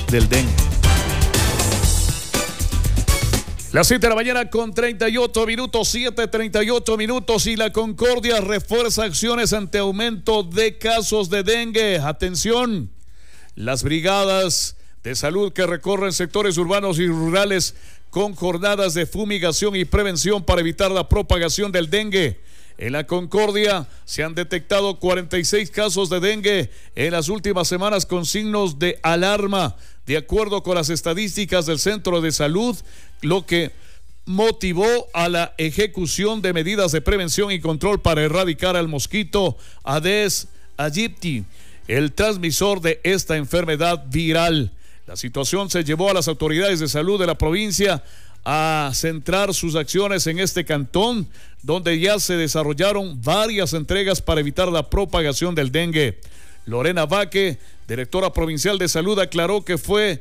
del dengue. Las 7 de la mañana con 38 minutos, 7:38 minutos, y la Concordia refuerza acciones ante aumento de casos de dengue. Atención, las brigadas de salud que recorren sectores urbanos y rurales con jornadas de fumigación y prevención para evitar la propagación del dengue. En la Concordia se han detectado 46 casos de dengue en las últimas semanas con signos de alarma, de acuerdo con las estadísticas del Centro de Salud, lo que motivó a la ejecución de medidas de prevención y control para erradicar al mosquito Aedes aegypti, el transmisor de esta enfermedad viral. La situación se llevó a las autoridades de salud de la provincia a centrar sus acciones en este cantón, donde ya se desarrollaron varias entregas para evitar la propagación del dengue. Lorena Vaque, directora provincial de salud, aclaró que fue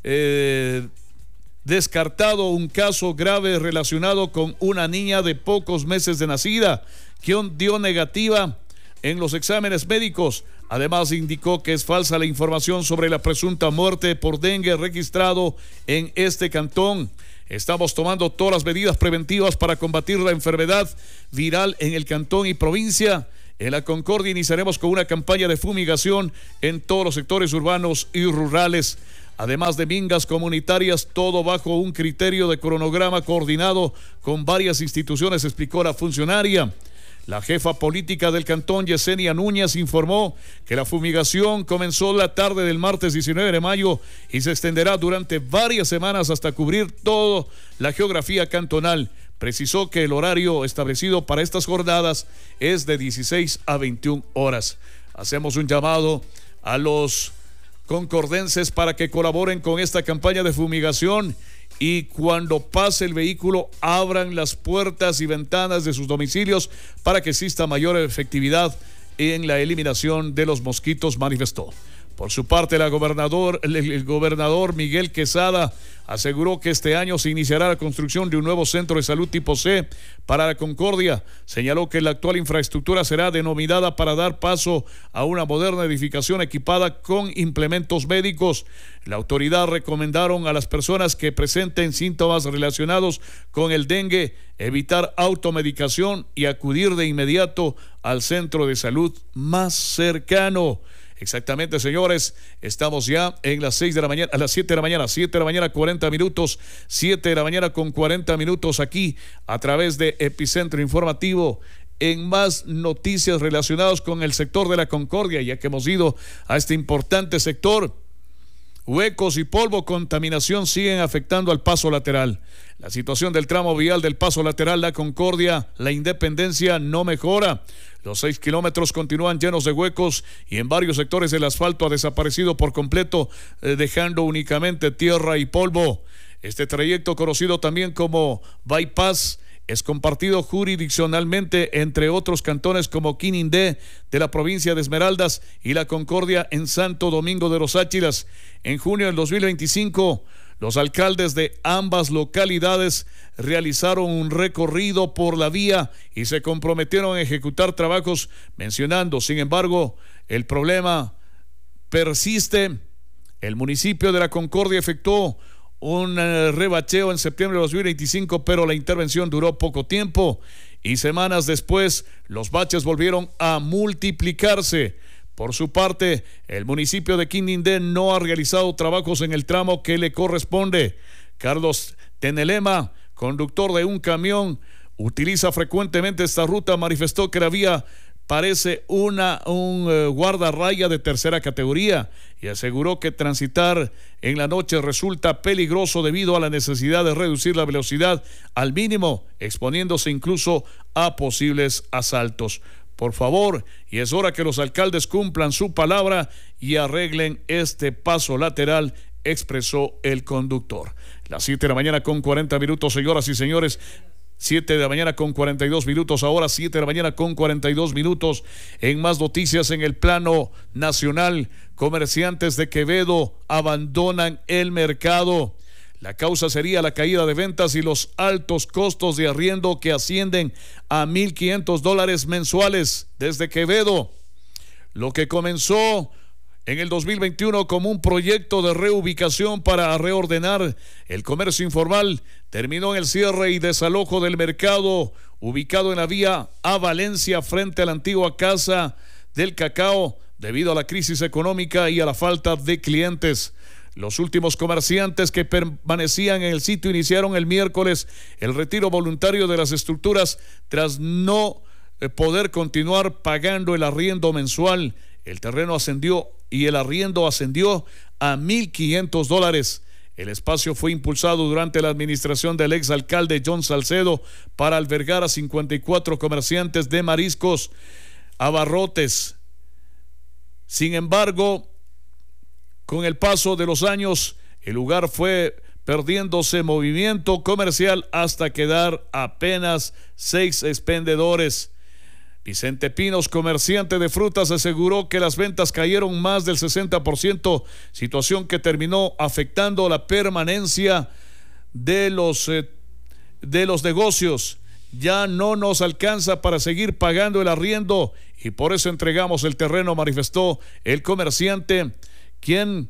descartado un caso grave relacionado con una niña de pocos meses de nacida, quien dio negativa en los exámenes médicos. Además, indicó que es falsa la información sobre la presunta muerte por dengue registrado en este cantón. Estamos tomando todas las medidas preventivas para combatir la enfermedad viral en el cantón y provincia. En la Concordia iniciaremos con una campaña de fumigación en todos los sectores urbanos y rurales, además de mingas comunitarias, todo bajo un criterio de cronograma coordinado con varias instituciones, explicó la funcionaria. La jefa política del cantón, Yesenia Núñez, informó que la fumigación comenzó la tarde del martes 19 de mayo y se extenderá durante varias semanas hasta cubrir toda la geografía cantonal. Precisó que el horario establecido para estas jornadas es de 16 a 21 horas. Hacemos un llamado a los concordenses para que colaboren con esta campaña de fumigación y cuando pase el vehículo abran las puertas y ventanas de sus domicilios para que exista mayor efectividad en la eliminación de los mosquitos, manifestó. Por su parte, el gobernador Miguel Quesada aseguró que este año se iniciará la construcción de un nuevo centro de salud tipo C para la Concordia. Señaló que la actual infraestructura será denominada para dar paso a una moderna edificación equipada con implementos médicos. La autoridad recomendaron a las personas que presenten síntomas relacionados con el dengue evitar automedicación y acudir de inmediato al centro de salud más cercano. Exactamente, señores, estamos ya en las 6 de la mañana, a las 7 de la mañana, 7 de la mañana, 40 minutos, 7 de la mañana con 40 minutos aquí a través de Epicentro Informativo. En más noticias relacionadas con el sector de la Concordia, ya que hemos ido a este importante sector. Huecos y polvo, contaminación siguen afectando al paso lateral. La situación del tramo vial del paso lateral La Concordia, La Independencia no mejora. Los 6 kilómetros continúan llenos de huecos y en varios sectores el asfalto ha desaparecido por completo, dejando únicamente tierra y polvo. Este trayecto, conocido también como bypass, es compartido jurisdiccionalmente entre otros cantones como Quinindé de la provincia de Esmeraldas y La Concordia en Santo Domingo de los Áchilas. En junio del 2025, los alcaldes de ambas localidades realizaron un recorrido por la vía y se comprometieron a ejecutar trabajos, mencionando, sin embargo, el problema persiste. El municipio de La Concordia efectuó un rebacheo en septiembre de 2025, pero la intervención duró poco tiempo y semanas después los baches volvieron a multiplicarse. Por su parte, el municipio de Quinindé no ha realizado trabajos en el tramo que le corresponde. Carlos Tenelema, conductor de un camión, utiliza frecuentemente esta ruta, manifestó que la vía parece un guardarraya de tercera categoría y aseguró que transitar en la noche resulta peligroso debido a la necesidad de reducir la velocidad al mínimo, exponiéndose incluso a posibles asaltos. Por favor, y es hora que los alcaldes cumplan su palabra y arreglen este paso lateral, expresó el conductor. Las 7 de la mañana con 40 minutos, señoras y señores. 7 de la mañana con 42 minutos, ahora 7 de la mañana con 42 minutos. En más noticias en el plano nacional, comerciantes de Quevedo abandonan el mercado. La causa sería la caída de ventas y los altos costos de arriendo que ascienden a $1,500 mensuales desde Quevedo. Lo que comenzó en el 2021 como un proyecto de reubicación para reordenar el comercio informal, terminó en el cierre y desalojo del mercado ubicado en la vía a Valencia frente a la antigua Casa del Cacao debido a la crisis económica y a la falta de clientes. Los últimos comerciantes que permanecían en el sitio iniciaron el miércoles el retiro voluntario de las estructuras tras no poder continuar pagando el arriendo mensual. El terreno ascendió y el arriendo ascendió a $1,500. El espacio fue impulsado durante la administración del exalcalde John Salcedo para albergar a 54 comerciantes de mariscos abarrotes. Sin embargo, con el paso de los años, el lugar fue perdiéndose movimiento comercial hasta quedar apenas 6 expendedores. Vicente Pinos, comerciante de frutas, aseguró que las ventas cayeron más del 60%, situación que terminó afectando la permanencia de los negocios. Ya no nos alcanza para seguir pagando el arriendo y por eso entregamos el terreno, manifestó el comerciante, quien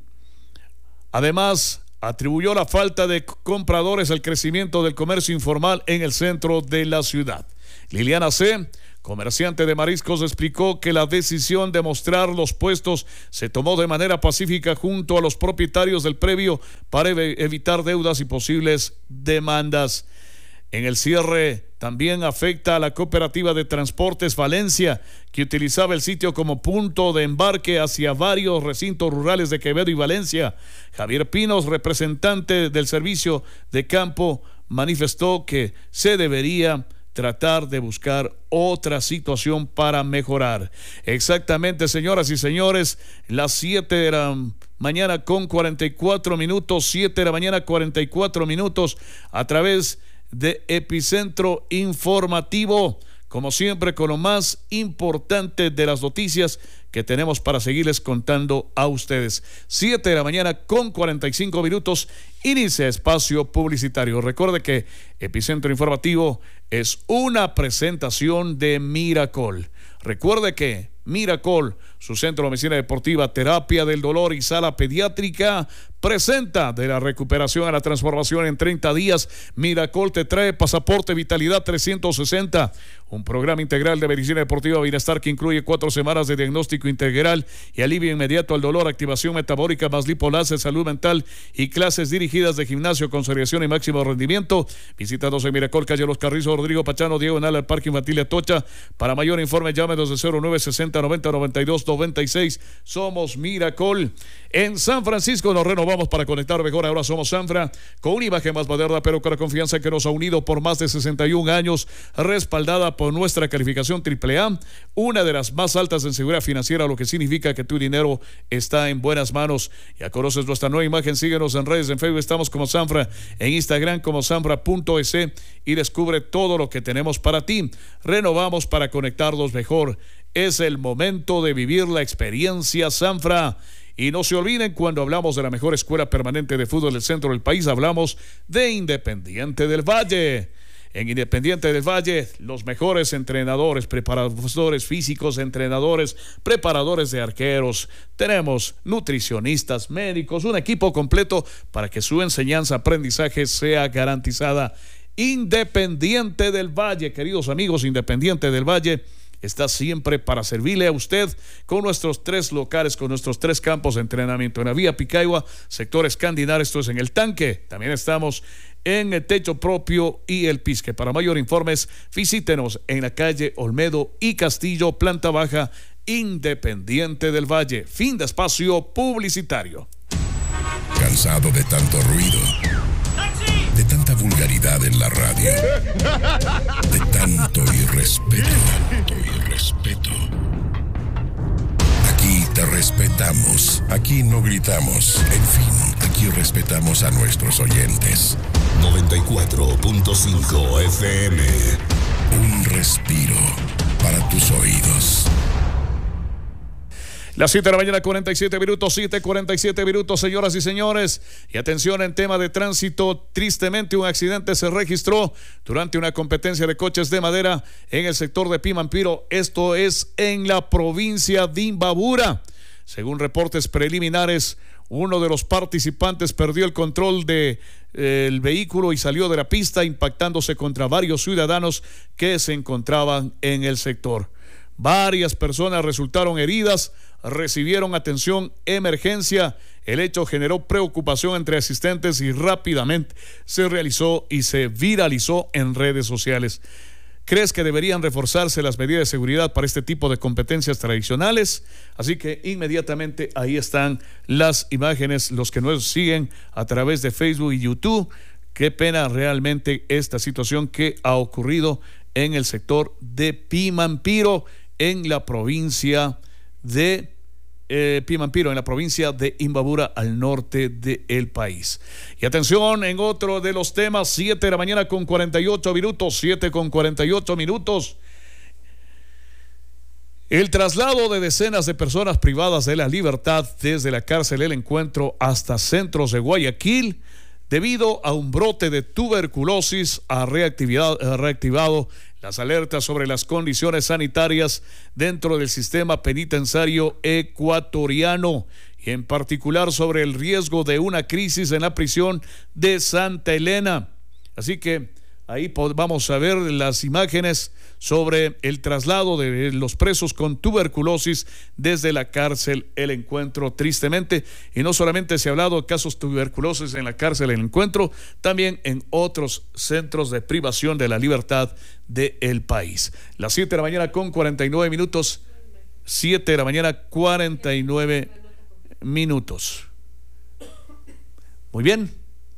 además atribuyó la falta de compradores al crecimiento del comercio informal en el centro de la ciudad. Liliana C., comerciante de mariscos, explicó que la decisión de mostrar los puestos se tomó de manera pacífica junto a los propietarios del predio para evitar deudas y posibles demandas. En el cierre también afecta a la cooperativa de transportes Valencia, que utilizaba el sitio como punto de embarque hacia varios recintos rurales de Quevedo y Valencia. Javier Pinos, representante del servicio de campo, manifestó que se debería tratar de buscar otra situación para mejorar. Exactamente, señoras y señores, las 7 de la mañana con 44 minutos, 7 de la mañana 44 minutos, a través de Epicentro Informativo, como siempre con lo más importante de las noticias que tenemos para seguirles contando a ustedes. 7 de la mañana con 45 minutos, inicia espacio publicitario. Recuerde que Epicentro Informativo es una presentación de Miracol. Recuerde que Miracol, su centro de medicina deportiva, terapia del dolor y sala pediátrica, presenta de la recuperación a la transformación en 30 días. Miracol te trae Pasaporte Vitalidad 360, un programa integral de medicina deportiva bienestar que incluye 4 semanas de diagnóstico integral y alivio inmediato al dolor, activación metabólica más lipolase, salud mental y clases dirigidas de gimnasio, consolidación y máximo rendimiento. Visítanos en Miracol, calle Los Carrizos, Rodrigo Pachano, Diego Enal, al Parque Infantil de Atocha. Para mayor informe, llámenos de 0960 90 92 96. Somos Miracol. En San Francisco nos renovamos para conectar mejor. Ahora somos Sanfra, con una imagen más moderna, pero con la confianza que nos ha unido por más de 61 años, respaldada por nuestra calificación AAA, una de las más altas en seguridad financiera, lo que significa que tu dinero está en buenas manos. Ya conoces nuestra nueva imagen, síguenos en redes, en Facebook estamos como Sanfra, en Instagram como sanfra.es y descubre todo lo que tenemos para ti. Renovamos para conectarnos mejor. Es el momento de vivir la experiencia Sanfra. Y no se olviden, cuando hablamos de la mejor escuela permanente de fútbol del centro del país, hablamos de Independiente del Valle. En Independiente del Valle, los mejores entrenadores, preparadores físicos, entrenadores, preparadores de arqueros. Tenemos nutricionistas, médicos, un equipo completo para que su enseñanza, aprendizaje sea garantizada. Independiente del Valle, queridos amigos, Independiente del Valle está siempre para servirle a usted con nuestros 3 locales, con nuestros 3 campos de entrenamiento. En la vía Picahua, sector Escandinar, esto es en el Tanque. También estamos en el Techo Propio y el Pisque. Para mayor informes, visítenos en la calle Olmedo y Castillo, planta baja, Independiente del Valle. Fin de espacio publicitario. ¿Cansado de tanto ruido? De tanta vulgaridad en la radio, de tanto irrespeto. Aquí te respetamos, aquí no gritamos, en fin, aquí respetamos a nuestros oyentes. 94.5 FM, un respiro para tus oídos. Las 7 de la mañana, 47 minutos, 7:47 minutos, señoras y señores. Y atención en tema de tránsito. Tristemente, un accidente se registró durante una competencia de coches de madera en el sector de Pimampiro. Esto es en la provincia de Imbabura. Según reportes preliminares, uno de los participantes perdió el control del vehículo y salió de la pista, impactándose contra varios ciudadanos que se encontraban en el sector. Varias personas resultaron heridas, recibieron atención emergencia. El hecho generó preocupación entre asistentes y rápidamente se realizó y se viralizó en redes sociales. ¿Crees que deberían reforzarse las medidas de seguridad para este tipo de competencias tradicionales? Así que inmediatamente ahí están las imágenes, los que nos siguen a través de Facebook y YouTube. Qué pena realmente esta situación que ha ocurrido en el sector de Pimampiro, en la provincia de Pimampiro, en la provincia de Imbabura, al norte del país. Y atención, en otro de los temas, 7 de la mañana con 48 minutos, 7 con 48 minutos. El traslado de decenas de personas privadas de la libertad desde la cárcel El Encuentro hasta centros de Guayaquil, debido a un brote de tuberculosis, ha reactivado las alertas sobre las condiciones sanitarias dentro del sistema penitenciario ecuatoriano y en particular sobre el riesgo de una crisis en la prisión de Santa Elena. Así que ahí vamos a ver las imágenes sobre el traslado de los presos con tuberculosis desde la cárcel El Encuentro, tristemente. Y no solamente se ha hablado de casos de tuberculosis en la cárcel El Encuentro, también en otros centros de privación de la libertad del país. Las 7 de la mañana con 49 minutos. 7 de la mañana 49 minutos. Muy bien.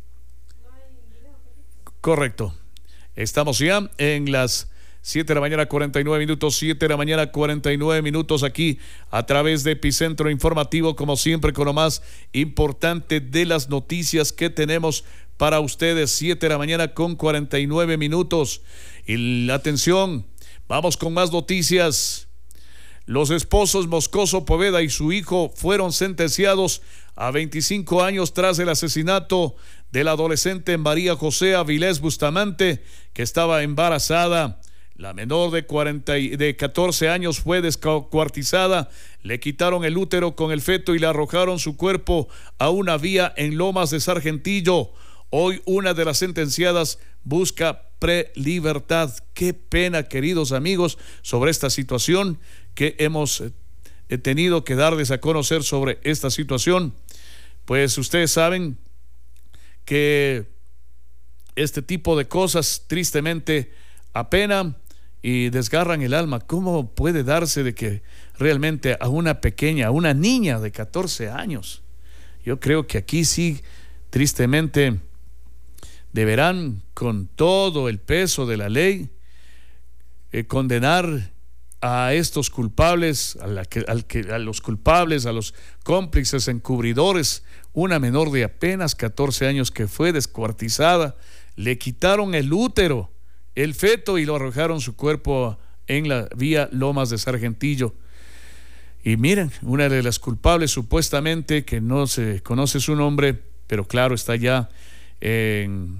Correcto. Estamos ya en las 7 de la mañana 49 minutos, 7 de la mañana 49 minutos aquí a través de Epicentro Informativo, como siempre con lo más importante de las noticias que tenemos para ustedes. 7 de la mañana con 49 minutos. Y la atención, vamos con más noticias. Los esposos Moscoso Poveda y su hijo fueron sentenciados a 25 años tras el asesinato de la adolescente María José Avilés Bustamante, que estaba embarazada. La menor de 14 años fue descuartizada, le quitaron el útero con el feto y le arrojaron su cuerpo a una vía en Lomas de Sargentillo. Hoy una de las sentenciadas busca prelibertad. Qué pena, queridos amigos, sobre esta situación que hemos tenido que darles a conocer sobre esta situación. Pues ustedes saben que este tipo de cosas tristemente apenan y desgarran el alma. ¿Cómo puede darse de que realmente a una pequeña, a una niña de 14 años? Yo creo que aquí sí, tristemente, deberán con todo el peso de la ley condenar a estos culpables, a los culpables, a los cómplices encubridores. Una menor de apenas 14 años que fue descuartizada, le quitaron el útero, el feto y lo arrojaron su cuerpo en la vía Lomas de Sargentillo. Y miren, una de las culpables supuestamente, que no se conoce su nombre, pero claro, está ya en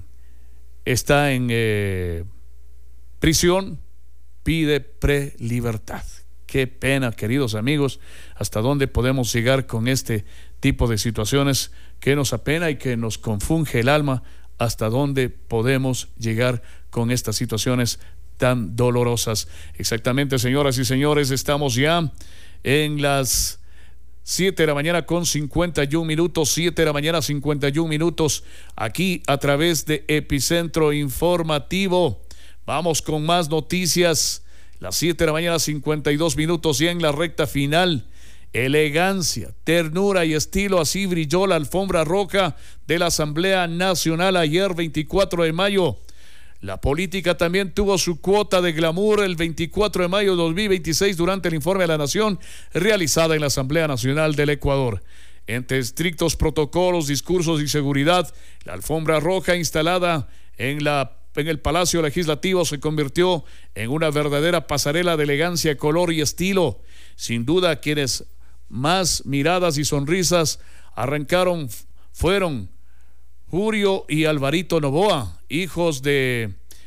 prisión, pide prelibertad. Qué pena, queridos amigos, hasta dónde podemos llegar con este tipo de situaciones que nos apena y que nos confunde el alma. Hasta dónde podemos llegar con estas situaciones tan dolorosas. Exactamente, señoras y señores, estamos ya en las 7 de la mañana con 51 minutos, 7 de la mañana 51 minutos, aquí a través de Epicentro Informativo. Vamos con más noticias. Las 7 de la mañana 52 minutos, ya en la recta final. Elegancia, ternura y estilo, así brilló la alfombra roja de la Asamblea Nacional ayer 24 de mayo. La política también tuvo su cuota de glamour el 24 de mayo de 2026 durante el informe de la Nación realizada en la Asamblea Nacional del Ecuador. Entre estrictos protocolos, discursos y seguridad, la alfombra roja instalada en el Palacio Legislativo se convirtió en una verdadera pasarela de elegancia, color y estilo. Sin duda, quienes más miradas y sonrisas arrancaron fueron Julio y Alvarito Novoa, hijos de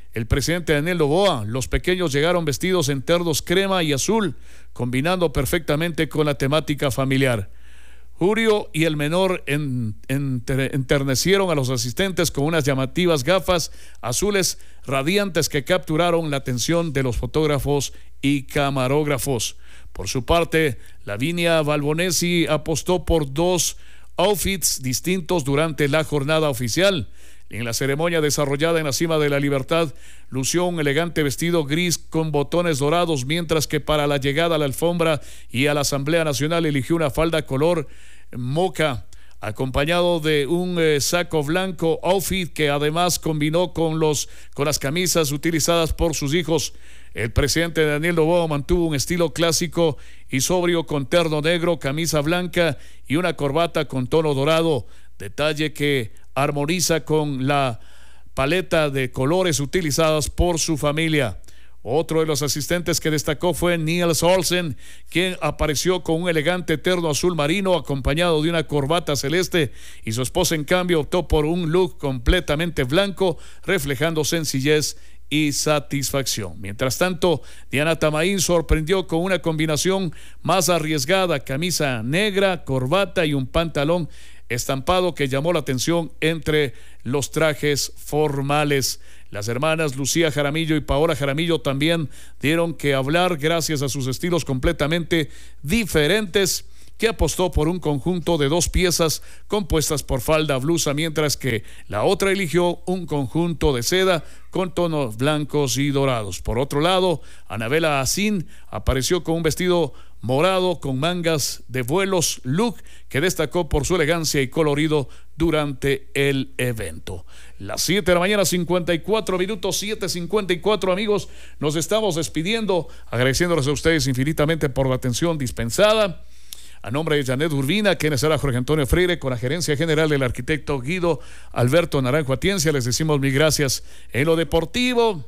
el presidente Daniel Noboa. Los pequeños llegaron vestidos en ternos crema y azul, combinando perfectamente con la temática familiar. Julio y el menor enternecieron a los asistentes con unas llamativas gafas azules radiantes que capturaron la atención de los fotógrafos y camarógrafos. Por su parte, Lavinia Balbonesi apostó por 2 outfits distintos durante la jornada oficial. En la ceremonia desarrollada en la Cima de la Libertad, lució un elegante vestido gris con botones dorados, mientras que para la llegada a la alfombra y a la Asamblea Nacional eligió una falda color mocha, acompañado de un saco blanco outfit que además combinó con las camisas utilizadas por sus hijos. El presidente Daniel Noboa mantuvo un estilo clásico y sobrio con terno negro, camisa blanca y una corbata con tono dorado, detalle que armoniza con la paleta de colores utilizadas por su familia. Otro de los asistentes que destacó fue Niels Olsen, quien apareció con un elegante terno azul marino acompañado de una corbata celeste, y su esposa en cambio optó por un look completamente blanco, reflejando sencillez y satisfacción. Mientras tanto, Diana Tamaín sorprendió con una combinación más arriesgada: camisa negra, corbata y un pantalón estampado que llamó la atención entre los trajes formales. Las hermanas Lucía Jaramillo y Paola Jaramillo también dieron que hablar gracias a sus estilos completamente diferentes, que apostó por un conjunto de 2 piezas compuestas por falda, blusa, mientras que la otra eligió un conjunto de seda con tonos blancos y dorados. Por otro lado, Anabela Asín apareció con un vestido morado con mangas de vuelos, look que destacó por su elegancia y colorido durante el evento. Las 7 de la mañana, 54 minutos, 7:54, amigos. Nos estamos despidiendo, agradeciéndoles a ustedes infinitamente por la atención dispensada. A nombre de Janet Urbina, quienes era Jorge Antonio Freire, con la gerencia general del arquitecto Guido Alberto Naranjo Atienza, les decimos mil gracias. En lo deportivo,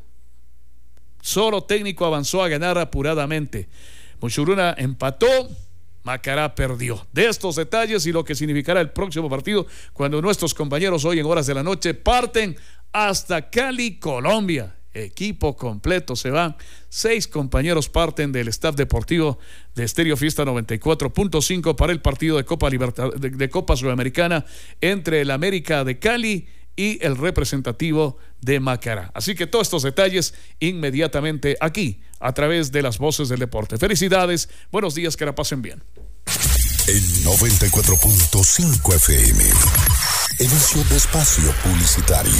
solo técnico avanzó a ganar apuradamente. Muchuruna empató, Macará perdió. De estos detalles y lo que significará el próximo partido, cuando nuestros compañeros hoy en horas de la noche parten hasta Cali, Colombia. Equipo completo se va. 6 compañeros parten del staff deportivo de Estéreo Fiesta 94.5 para el partido de Copa de Copa Sudamericana entre el América de Cali y el representativo de Macará. Así que todos estos detalles inmediatamente aquí, a través de las voces del deporte. Felicidades, buenos días, que la pasen bien. En 94.5 FM, inicio de espacio publicitario.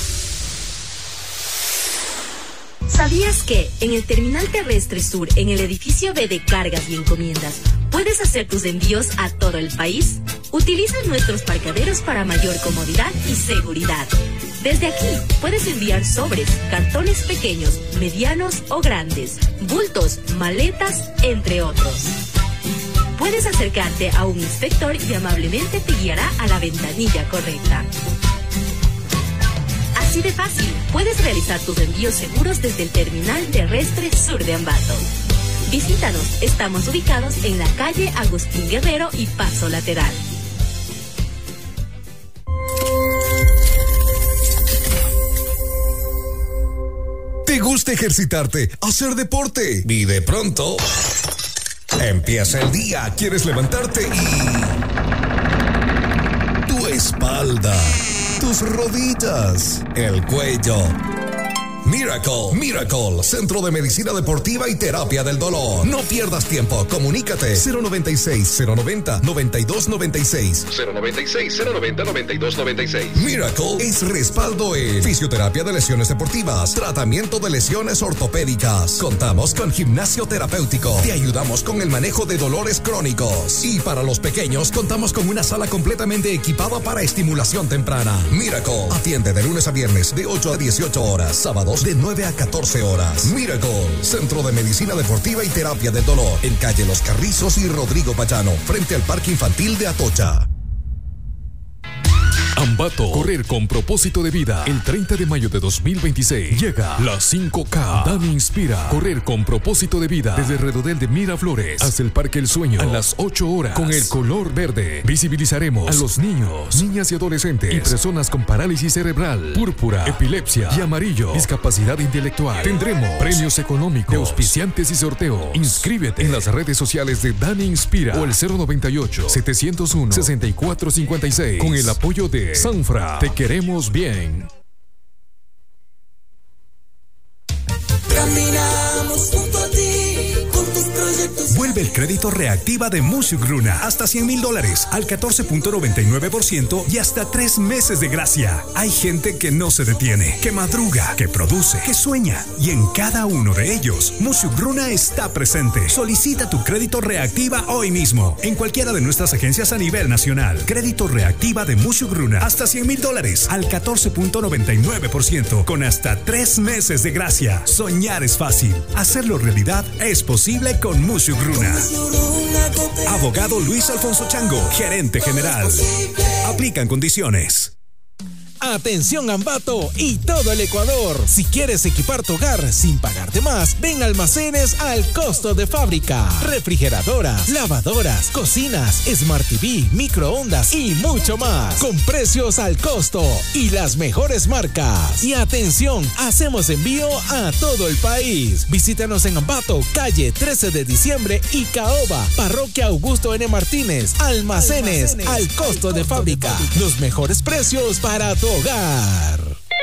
¿Sabías que en el Terminal Terrestre Sur, en el edificio B de Cargas y Encomiendas, puedes hacer tus envíos a todo el país? Utiliza nuestros parqueaderos para mayor comodidad y seguridad. Desde aquí puedes enviar sobres, cartones pequeños, medianos o grandes, bultos, maletas, entre otros. Puedes acercarte a un inspector y amablemente te guiará a la ventanilla correcta. Así de fácil, puedes realizar tus envíos seguros desde el Terminal Terrestre Sur de Ambato. Visítanos, estamos ubicados en la calle Agustín Guerrero y Paso Lateral. ¿Te gusta ejercitarte, hacer deporte? Y de pronto empieza el día, quieres levantarte y tu espalda, tus rodillas, el cuello. Miracle, Centro de Medicina Deportiva y Terapia del Dolor. No pierdas tiempo, comunícate 096-090-9296. 096-090-9296. Miracle es respaldo en fisioterapia de lesiones deportivas, tratamiento de lesiones ortopédicas. Contamos con gimnasio terapéutico. Te ayudamos con el manejo de dolores crónicos. Y para los pequeños, contamos con una sala completamente equipada para estimulación temprana. Miracle atiende de lunes a viernes de 8 a 18 horas, sábados de 9 a 14 horas. Miracle, Centro de Medicina Deportiva y Terapia del Dolor, en calle Los Carrizos y Rodrigo Payano, frente al Parque Infantil de Atocha. Ambato. Correr con propósito de vida. El 30 de mayo de 2026 llega la 5K. Dani Inspira. Correr con propósito de vida. Desde el redondel de Miraflores hasta el Parque El Sueño. A las 8 horas. Con el color verde. Visibilizaremos a los niños, niñas y adolescentes. Y personas con parálisis cerebral, púrpura, epilepsia y amarillo. Discapacidad intelectual. Tendremos premios económicos, de auspiciantes y sorteos. Inscríbete en las redes sociales de Dani Inspira o el 098-701-6456 con el apoyo de Sanfra. Te queremos bien. Caminamos junto a ti, con tus proyectos. Vuelve el crédito Reactiva de Musugruna. Hasta $100,000 al 14.99% y hasta 3 meses de gracia. Hay gente que no se detiene, que madruga, que produce, que sueña. Y en cada uno de ellos, Musugruna está presente. Solicita tu crédito Reactiva hoy mismo. En cualquiera de nuestras agencias a nivel nacional. Crédito Reactiva de Musugruna. Hasta $100,000 al 14.99% con hasta 3 meses de gracia. Soñar es fácil. Hacerlo realidad es posible con Musugruna. Abogado Luis Alfonso Chango, gerente general. Aplican condiciones. Atención Ambato y todo el Ecuador. Si quieres equipar tu hogar sin pagarte más, ven a Almacenes al costo de fábrica. Refrigeradoras, lavadoras, cocinas, Smart TV, microondas y mucho más. Con precios al costo y las mejores marcas. Y atención, hacemos envío a todo el país. Visítanos en Ambato, calle 13 de diciembre y Caoba, Parroquia Augusto N. Martínez. Almacenes al costo de fábrica. Los mejores precios para tu hogar.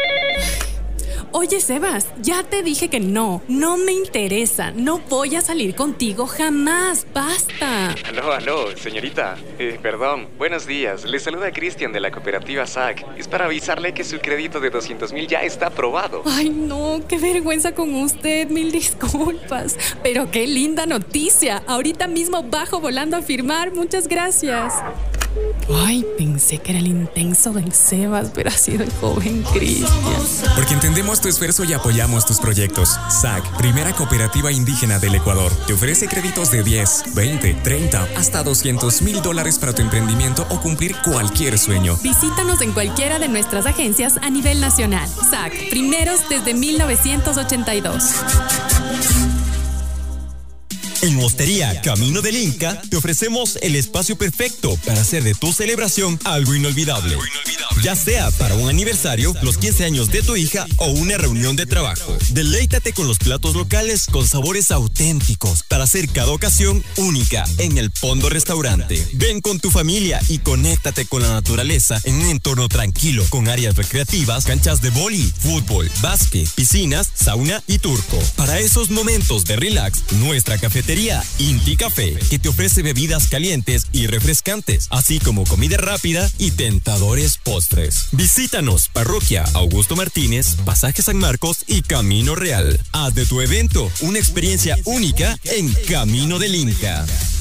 Oye, Sebas, ya te dije que no me interesa, no voy a salir contigo jamás, basta. Aló, señorita, perdón, buenos días, le saluda Cristian de la cooperativa SAC, es para avisarle que su crédito de 200,000 ya está aprobado. Ay, no, qué vergüenza con usted, mil disculpas, pero qué linda noticia, ahorita mismo bajo volando a firmar, muchas gracias. Ay, pensé que era el intenso del Sebas, pero ha sido el joven Cristian. Porque entendemos tu esfuerzo y apoyamos tus proyectos. SAC, primera cooperativa indígena del Ecuador, te ofrece créditos de 10, 20, 30, hasta $200,000 para tu emprendimiento o cumplir cualquier sueño. Visítanos en cualquiera de nuestras agencias a nivel nacional. SAC, primeros desde 1982. En Hostería Camino del Inca te ofrecemos el espacio perfecto para hacer de tu celebración algo inolvidable. Ya sea para un aniversario, los 15 años de tu hija o una reunión de trabajo. Deleítate con los platos locales con sabores auténticos para hacer cada ocasión única en el Pondo Restaurante. Ven con tu familia y conéctate con la naturaleza en un entorno tranquilo con áreas recreativas, canchas de vóley, fútbol, básquet, piscinas, sauna y turco. Para esos momentos de relax, nuestra cafetería Inti Café, que te ofrece bebidas calientes y refrescantes, así como comida rápida y tentadores postres. Visítanos, Parroquia Augusto Martínez, Pasaje San Marcos y Camino Real. Haz de tu evento una experiencia única en Camino del Inca.